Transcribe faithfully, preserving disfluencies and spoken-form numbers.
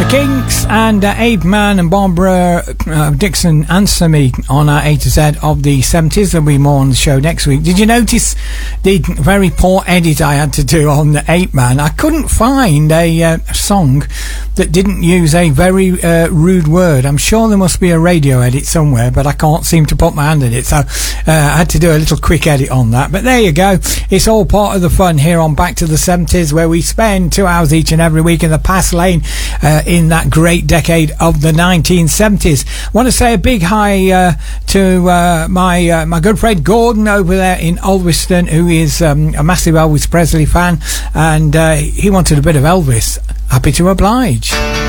Kinks and uh, Ape Man and Barbara uh, Dixon answer me on our A to Z of the seventies. There'll be more on the show next week. Did you notice the very poor edit I had to do on the Ape Man? I couldn't find a uh, song that didn't use a very uh, rude word. I'm sure there must be a radio edit somewhere, but I can't seem to put my hand in it, so uh, I had to do a little quick edit on that. But there you go. It's all part of the fun here on Back to the seventies, where we spend two hours each and every week in the past lane uh, in that great decade of the nineteen seventies. Want to say a big hi uh, to uh, my uh, my good friend Gordon over there in Ulverston, who is um, a massive Elvis Presley fan, and uh, he wanted a bit of Elvis. Happy to oblige.